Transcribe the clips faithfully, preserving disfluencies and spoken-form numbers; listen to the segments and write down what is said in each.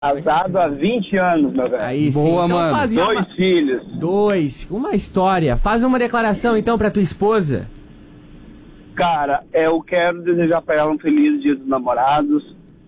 Casado há vinte anos, meu velho. Aí sim. Boa, Então mano. faz Dois uma... filhos. Dois. Uma história. Faz uma declaração, então, pra tua esposa. Cara, eu quero desejar pra ela um feliz dia dos namorados.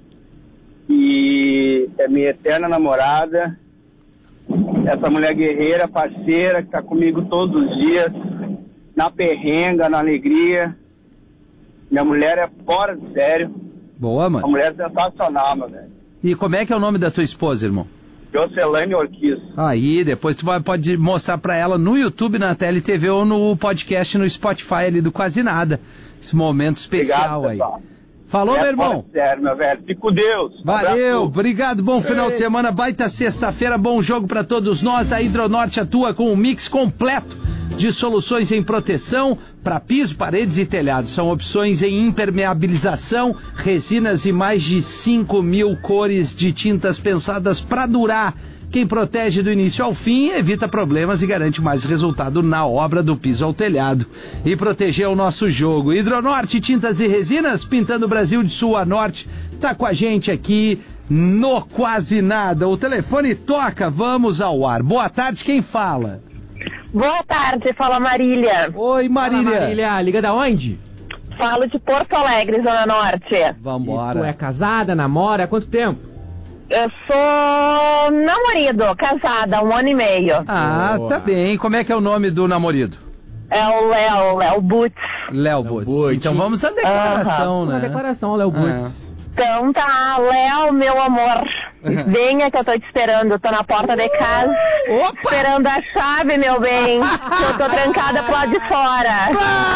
E é minha eterna namorada. Essa mulher guerreira, parceira, que tá comigo todos os dias. Na perrenga, na alegria. Minha mulher é fora de sério. Boa, Uma mano. mulher sensacional, meu velho. E como é que é o nome da tua esposa, irmão? Jocelane Orquiz. Aí, depois tu vai, pode mostrar pra ela no YouTube, na T L T V ou no podcast, no Spotify ali do Quase Nada. Esse momento especial. Obrigado, aí. pessoal. Falou, É meu irmão. fora de sério, meu velho. Fique com Deus. Valeu, Abraço. obrigado, bom final de semana, baita sexta-feira, bom jogo pra todos nós. A Hidronorte atua com um mix completo de soluções em proteção para piso, paredes e telhados. São opções em impermeabilização, resinas e mais de cinco mil cores de tintas pensadas para durar. Quem protege do início ao fim evita problemas e garante mais resultado na obra do piso ao telhado. E proteger o nosso jogo. Hidronorte, tintas e resinas, pintando o Brasil de sul a norte. Tá com a gente aqui no Quase Nada. O telefone toca, vamos ao ar. Boa tarde, quem fala? Boa tarde, fala Marília. Oi, Marília. Fala, Marília, liga da onde? Falo de Porto Alegre, Zona Norte. Vambora. E tu é casada, namora, há quanto tempo? Eu sou namorado, casada há um ano e meio. Ah, Boa. tá bem. Como é que é o nome do namorado? É o Léo, Léo Butz. Léo Butz. Butz. Então vamos à declaração, Uma né? declaração, Léo Butz. Então tá, Léo, meu amor. Venha que eu tô te esperando, tô na porta de casa. Opa! Esperando a chave, meu bem. Que eu tô trancada pro lado de fora.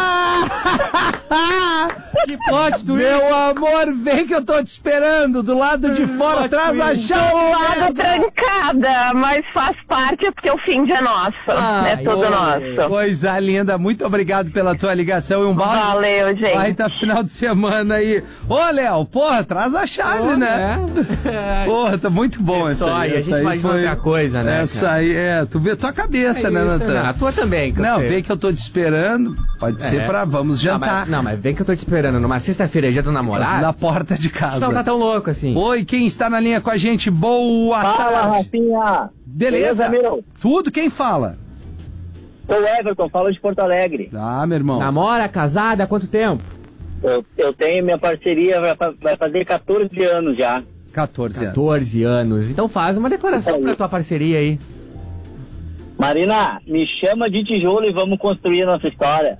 Que plot twist! Meu amor, vem que eu tô te esperando. Do lado de fora, Plot traz a twist. chave. Do lado merda. trancada, mas faz parte porque o fim de é nosso. Ah, é tudo oi. nosso. Coisa linda. Muito obrigado pela tua ligação e um balde. Valeu, gente. Vai tá final de semana aí. Ô, Léo, porra, traz a chave, né? É. Porra, tá muito bom É essa só, aí. e a essa gente aí imagina foi- outra coisa, né, Essa cara? aí, é, tu vê tua cabeça, É né, isso, Natan? né? A tua também, que eu Não, sei. vem que eu tô te esperando. Pode ser É. pra vamos Não, jantar. mas, não, mas vem que eu tô te esperando numa sexta-feira, dia do namorado. Na porta de casa. Não tá tão louco assim. Oi, quem está na linha com a gente? Boa Fala, tarde. Rafinha. Beleza? Miro? Tudo, quem fala? Sou o Everton, falo de Porto Alegre. Ah, meu irmão. Namora, casada, há quanto tempo? Eu, eu tenho minha parceria, vai, fa- vai fazer catorze anos já. catorze anos. catorze anos. Então faz uma declaração pra tua parceria aí. Marina, me chama de tijolo e vamos construir a nossa história.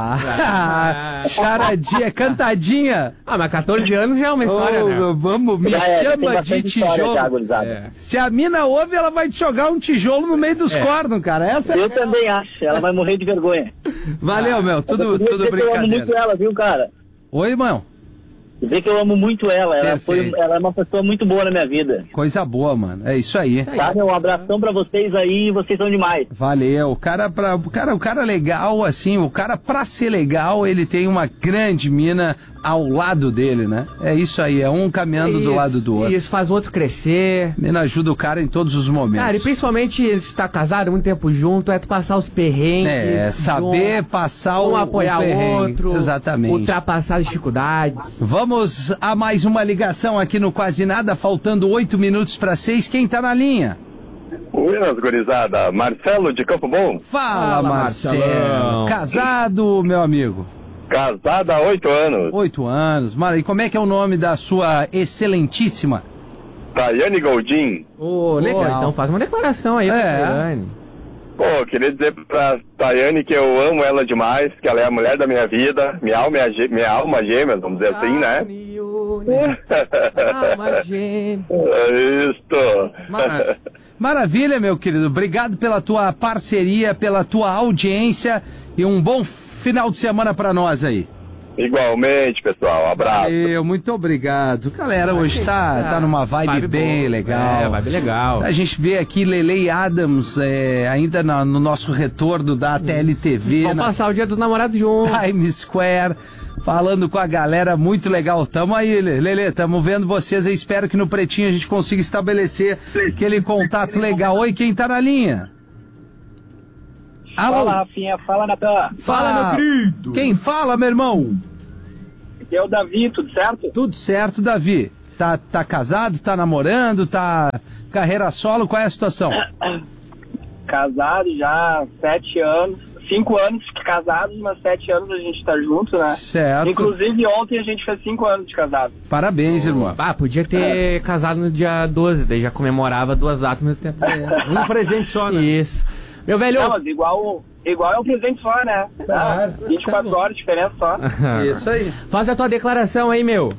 Bah. Charadinha, cantadinha. Ah, mas catorze anos já é uma história, Ô, né? Vamos, me Já é, tem chama de bastante história tijolo. já, gurizada. É. Se a mina ouve, ela vai te jogar um tijolo no meio dos É. cornos, cara. Essa Eu é... também acho, ela vai morrer de vergonha. Valeu, meu. Eu Tudo, queria tudo dizer que eu amo muito brincadeira. ela, viu, cara? Oi, irmão. Dizer que eu amo muito ela, ela, foi, Perfeito. ela é uma pessoa muito boa na minha vida. Coisa boa, mano. É isso aí. Tá, meu? Um abração pra vocês aí, vocês são demais. Valeu. O cara, pra, o cara, o cara legal, assim, o cara pra ser legal, ele tem uma grande mina ao lado dele, né? É isso aí, é um caminhando do Isso, lado do outro. Isso, faz o outro crescer. Mina ajuda o cara em todos os momentos. Cara, e principalmente se tá casado, muito tempo junto, é tu passar os perrengues. É, saber um, passar um o, apoiar o o perrengue. outro. Exatamente. Ultrapassar as dificuldades. Vamos a mais uma ligação aqui no Quase Nada, faltando oito minutos para seis. Quem tá na linha? Buenas, gurizada. Marcelo de Campo Bom. Fala, Fala, Marcelo. Marcelão. Casado, meu amigo? Casada há oito anos. Oito anos. Mara, e como é que é o nome da sua excelentíssima? Tayane Goldin. Ô, Pô, legal. então faz uma declaração aí, É. pra Tayane. Pô, queria dizer pra Tayane que eu amo ela demais, que ela é a mulher da minha vida, minha alma, é a gê- minha alma gêmea, vamos dizer assim, né? Carne, une, alma gêmea. É Isto. Mara- Maravilha, meu querido. Obrigado pela tua parceria, pela tua audiência e um bom final de semana para nós aí. Igualmente, pessoal. Abraço. Valeu, muito obrigado. Galera, hoje tá, tá numa vibe, bem boa. legal. É, vibe legal. A gente vê aqui Lele Adams é, ainda na- no nosso retorno da T L T V, Vamos na passar o dia dos namorados juntos. Times Square, falando com a galera, muito legal. Tamo aí, Lele, tamo vendo vocês aí. Espero que no Pretinho a gente consiga estabelecer aquele contato legal. Oi, quem tá na linha? Alô? Fala, Rafinha, fala, Natan. Fala, meu querido. Quem fala, meu irmão? Aqui é o Davi, tudo certo? Tudo certo, Davi. Tá, tá casado, tá namorando, tá carreira solo, qual é a situação? Casado já há sete anos, cinco anos casados, mas sete anos a gente tá junto, né? Certo. Inclusive ontem a gente fez cinco anos de casado. Parabéns, irmão. Ah, podia ter é. casado no dia doze, daí já comemorava duas datas ao mesmo tempo. É. Um presente só, né? Isso. Meu velho... Não, mas igual, igual é um presente só, né? Claro. vinte e quatro horas de diferença só. Isso aí. Faz a tua declaração aí, meu.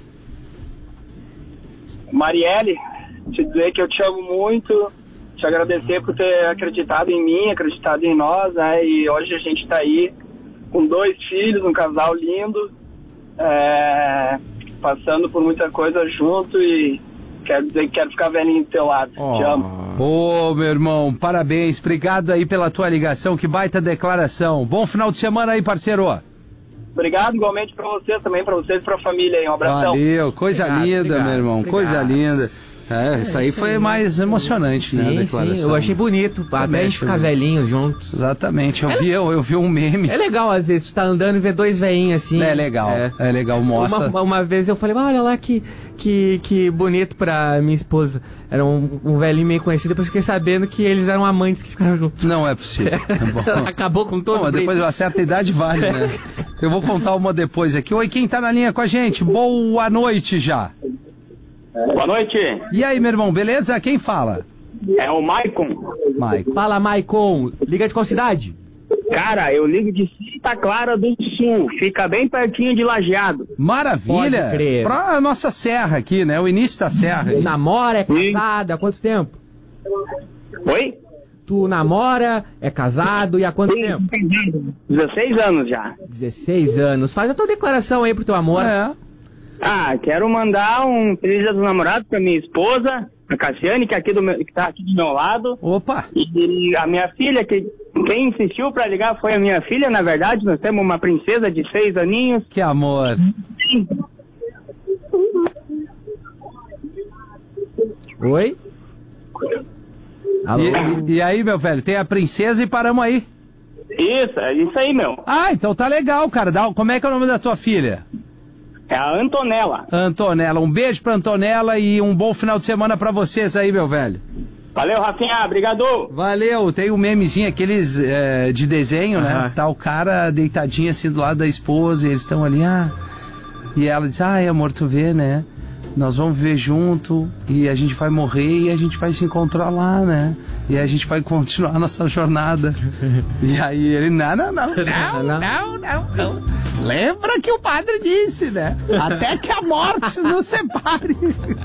Marielle, te dizer que eu te amo muito, te agradecer por ter acreditado em mim, acreditado em nós, né? E hoje a gente tá aí com dois filhos, um casal lindo, é, passando por muita coisa junto e quero dizer que quero ficar velhinho do teu lado. Oh. Te amo. Ô, oh, meu irmão, parabéns, obrigado aí pela tua ligação, que baita declaração. Bom final de semana aí, parceiro. Obrigado igualmente pra vocês também, pra vocês e pra família aí, um abração. Valeu, coisa Obrigado, linda, obrigado, meu irmão, obrigado. coisa linda. É, isso aí foi mais emocionante, né, a Sim, declaração. sim, eu achei bonito, até a gente ficar velhinhos juntos. Exatamente, eu vi, eu, eu vi um meme. É legal, às vezes, tu tá andando e vê dois veinhos assim. É legal, é, é legal, mostra. Uma, uma vez eu falei, ah, olha lá que, que, que bonito pra minha esposa. Era um, um velhinho meio conhecido, depois fiquei sabendo que eles eram amantes que ficaram juntos. Não é possível. É Acabou com todo Bom, mas depois de uma certa idade vale, né? Eu vou contar uma depois aqui. Oi, quem tá na linha com a gente? Boa noite já. Boa noite, E aí, meu irmão, beleza? Quem fala? é o Maicon. Maicon. Fala, Maicon. Liga de qual cidade? Cara, eu ligo de Santa Clara do Sul, fica bem pertinho de Lajeado. Maravilha. Pode crer. Pra nossa serra aqui, né? O início da serra. aí. Namora, é casado, há quanto tempo? Oi? Tu namora, é casado e há quanto tempo? dezesseis anos já. dezesseis anos. Faz a tua declaração aí pro teu amor. É. Ah, quero mandar um feliz dia dos namorados pra minha esposa, a Cassiane, que, é aqui do meu, que tá aqui do meu lado. Opa. E a minha filha, que quem insistiu pra ligar foi a minha filha, na verdade. Nós temos uma princesa de seis aninhos. Que amor. Oi? Alô? E, e, e aí, meu velho, tem a princesa e paramos aí. Isso, é isso aí, meu. Ah, então tá legal, cara. Dá, como é que é o nome da tua filha? É a Antonella. Antonella. Um beijo pra Antonella e um bom final de semana pra vocês aí, meu velho. Valeu, Rafinha. Obrigado. Valeu. Tem um memezinho, aqueles é, de desenho, né? Aham. Tá o cara deitadinho assim do lado da esposa e eles estão ali, ah... E ela diz, ai, amor, tu vê, né? Nós vamos viver junto e a gente vai morrer e a gente vai se encontrar lá, né? E a gente vai continuar a nossa jornada. E aí ele, não, não, não, não, não, não, não. Lembra que o padre disse, né? Até que a morte nos separe.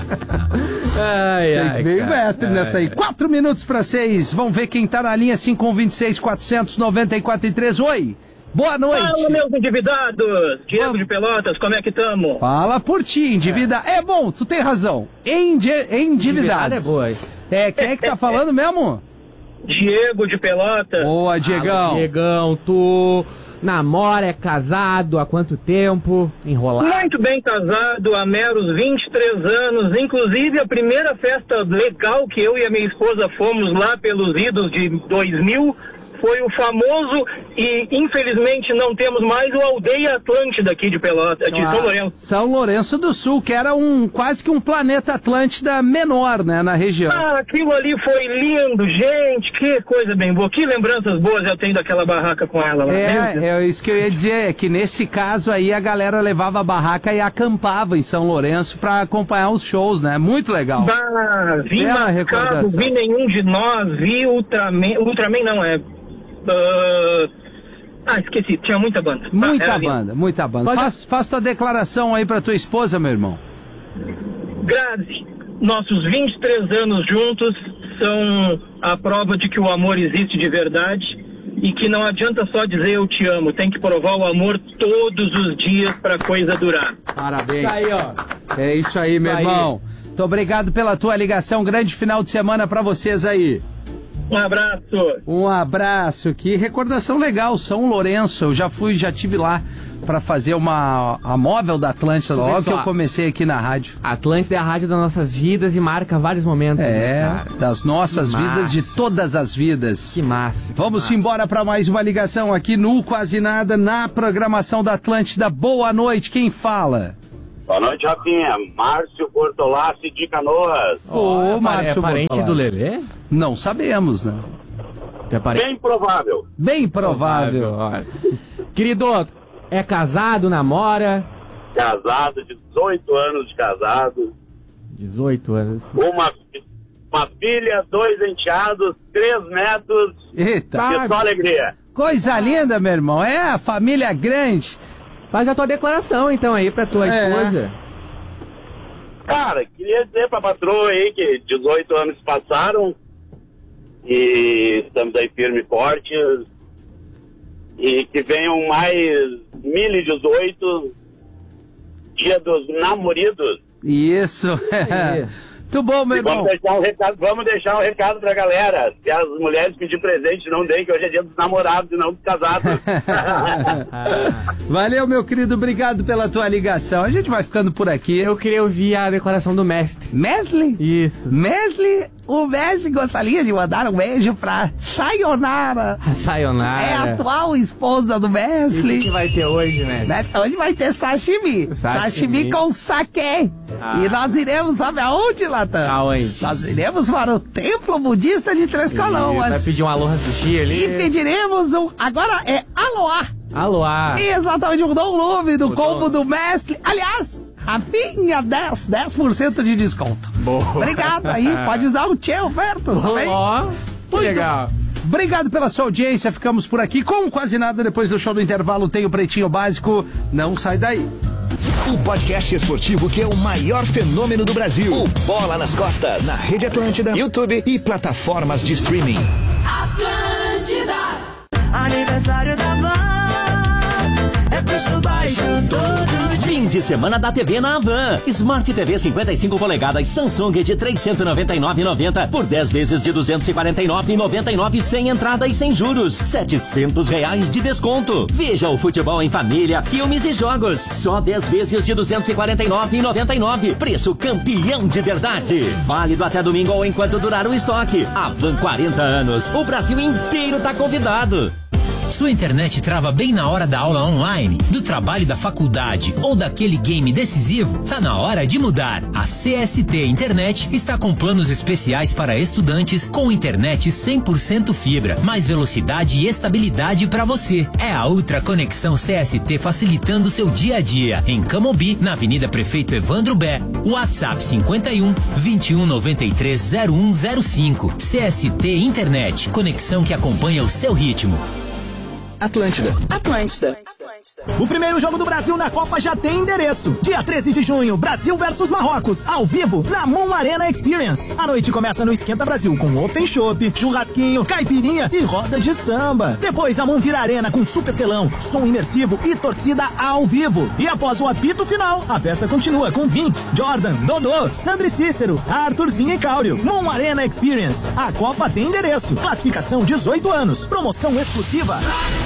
Ai, Tem ai, que ver o cara. mestre nessa aí. Quatro minutos para seis. Vamos ver quem tá na linha. cinco um dois seis, quatrocentos e noventa e quatro e três. Oi. Boa noite. Fala, meus endividados. Diego Vamos. de Pelotas, como é que tamo? Fala por ti, endividar. É. é bom, tu tem razão. Endi Endividado endividados. é boa. É, quem é que tá falando mesmo? Diego de Pelotas. Boa, Diegão. Ah, Diegão, tu namora, é casado, há quanto tempo? Enrolado? Muito bem casado, há meros vinte e três anos. Inclusive, a primeira festa legal que eu e a minha esposa fomos lá pelos idos de dois mil foi o famoso, e infelizmente não temos mais, o Aldeia Atlântida aqui de Pelotas, de São Lourenço. São Lourenço do Sul, que era um quase que um planeta Atlântida menor, né, na região. Ah, aquilo ali foi lindo, gente, que coisa bem boa. Que lembranças boas eu tenho daquela barraca com ela lá. É, é isso que eu ia dizer, é que nesse caso aí a galera levava a barraca e acampava em São Lourenço pra acompanhar os shows, né? Muito legal. Bah, vi Bela Mascavo, recordação. vi Nenhum de Nós, vi Ultraman, Ultraman não, é... Uh... Ah, esqueci, tinha muita banda. Muita Ah, era lindo. banda, muita banda. Pode- Faz, faz tua declaração aí pra tua esposa, meu irmão. Grazi, nossos vinte e três anos juntos são a prova de que o amor existe de verdade e que não adianta só dizer eu te amo, tem que provar o amor todos os dias pra coisa durar. Parabéns. Tá aí, ó. É isso aí, meu Isso aí. irmão. Muito obrigado pela tua ligação. Grande final de semana pra vocês aí. Um abraço. Um abraço. Que recordação legal. São Lourenço. Eu já fui, já tive lá pra fazer uma a móvel da Atlântida Vê logo que só. eu comecei aqui na rádio. Atlântida é a rádio das nossas vidas e marca vários momentos. né, É, cara? das nossas Que vidas, de massa. todas as vidas. Que massa. que Vamos massa. embora para mais uma ligação aqui no Quase Nada, na programação da Atlântida. Boa noite, quem fala? Boa noite, Rafinha. Márcio Bortolassi de Canoas. Ô, é, Márcio é parente Bortolassi. do Lelê? Não sabemos, né? É parente... Bem provável. Bem provável. Olha. Querido, é casado, namora? Casado, dezoito anos de casado. dezoito anos. Uma, uma filha, dois enteados, três netos. Eita. Tá. E só alegria. Coisa linda, meu irmão. É a família grande. Faz a tua declaração, então, aí, pra tua É. esposa. Cara, queria dizer pra patroa aí que dezoito anos passaram e estamos aí firme e forte. E que venham mais mil e dezoito, dia dos namoridos. Isso. Aí. Muito bom, meu E irmão. vamos deixar um recado, vamos deixar um recado pra galera. Se as mulheres pedir presente, não deem, que hoje é dia dos namorados e não dos casados. Valeu, meu querido. Obrigado pela tua ligação. A gente vai ficando por aqui. Eu queria ouvir a declaração do mestre. Mesli? Isso. Mesli, o Mesli gostaria de mandar um beijo pra Sayonara. Sayonara. É a atual esposa do E o que Mesli. que vai ter hoje, né? Né? Hoje vai ter sashimi. Sashimi. Sashimi com saquê. Ah. E nós iremos, sabe aonde, Latan? Aonde? Nós iremos para o Templo Budista de Três Vai Coroas. pedir um alô sushi ali. E pediremos um... Agora é aloá. Aloá. Exatamente, mudou o nome do Mudou. combo do Mestre. Aliás, Rafinha, dez, dez por cento de desconto. Boa. Obrigado aí, pode usar o Tchê Ofertas também. Ó, que Muito legal. Obrigado pela sua audiência, ficamos por aqui com quase nada. Depois do show do intervalo tem o Pretinho Básico, não sai daí. O podcast esportivo que é o maior fenômeno do Brasil. O Bola nas Costas. Na Rede Atlântida, YouTube e plataformas de streaming. Atlântida. Aniversário da Van. É preço baixo todo dia. Fim de semana da T V na Havan. Smart T V cinquenta e cinco polegadas Samsung de trezentos e noventa e nove reais e noventa centavos por dez vezes de duzentos e quarenta e nove reais e noventa e nove centavos sem entrada e sem juros. setecentos reais de desconto. Veja o futebol em família, filmes e jogos. Só dez vezes de duzentos e quarenta e nove reais e noventa e nove centavos. Preço campeão de verdade. Válido até domingo ou enquanto durar o estoque. Havan quarenta anos. O Brasil inteiro tá convidado. Sua internet trava bem na hora da aula online, do trabalho da faculdade ou daquele game decisivo? Tá na hora de mudar. A C S T Internet está com planos especiais para estudantes com internet cem por cento fibra, mais velocidade e estabilidade para você. É a Ultra Conexão C S T facilitando seu dia a dia. Em Camobi, na Avenida Prefeito Evandro Bé. WhatsApp cinquenta e um, vinte e um, noventa e três, zero um zero cinco. C S T Internet, conexão que acompanha o seu ritmo. Atlântida. Atlântida. O primeiro jogo do Brasil na Copa já tem endereço. Dia treze de junho, Brasil versus Marrocos, ao vivo, na Moon Arena Experience. A noite começa no Esquenta Brasil com Open Chopp, churrasquinho, caipirinha e roda de samba. Depois a Moon vira arena com super telão, som imersivo e torcida ao vivo. E após o apito final, a festa continua com Vink, Jordan, Dodô, Sandri Cícero, Arthurzinho e Cáurio. Moon Arena Experience. A Copa tem endereço. Classificação dezoito anos. Promoção exclusiva.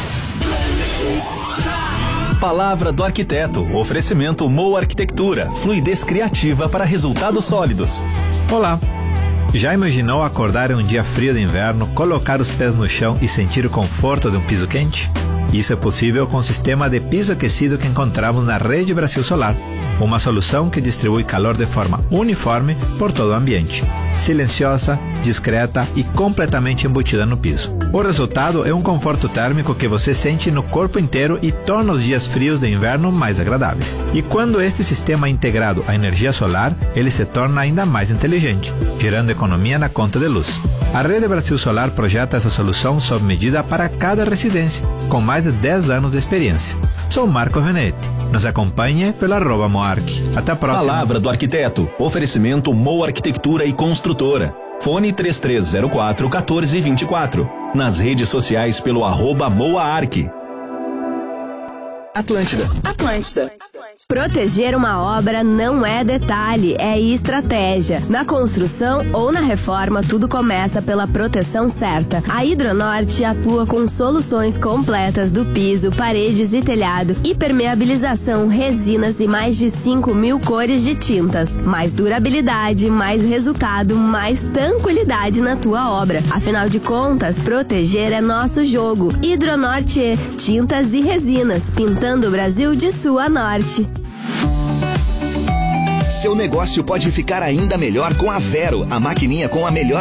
Palavra do arquiteto. Oferecimento Moa Arquitectura. Fluidez criativa para resultados sólidos. Olá. Já imaginou acordar em um dia frio de inverno, colocar os pés no chão e sentir o conforto de um piso quente? Isso é possível com o sistema de piso aquecido que encontramos na Rede Brasil Solar. Uma solução que distribui calor de forma uniforme por todo o ambiente. Silenciosa, discreta e completamente embutida no piso. O resultado é um conforto térmico que você sente no corpo inteiro e torna os dias frios de inverno mais agradáveis. E quando este sistema é integrado à energia solar, ele se torna ainda mais inteligente, gerando economia na conta de luz. A Rede Brasil Solar projeta essa solução sob medida para cada residência, com mais de dez anos de experiência. Sou Marco Venetti. Nos acompanhe pelo arroba Moarc. Até a próxima. Palavra do arquiteto. Oferecimento Moa Arquitectura e Construtora. Fone três três zero quatro, um quatro dois quatro. Nas redes sociais pelo arroba Moaarc. Atlântida. Atlântida. Proteger uma obra não é detalhe, é estratégia. Na construção ou na reforma, tudo começa pela proteção certa. A Hidronorte atua com soluções completas do piso, paredes e telhado, impermeabilização, resinas e mais de cinco mil cores de tintas. Mais durabilidade, mais resultado, mais tranquilidade na tua obra. Afinal de contas, proteger é nosso jogo. Hidronorte, tintas e resinas, pintando o Brasil de sul a norte. seu negócio pode ficar ainda melhor com a Vero, a maquininha com a melhor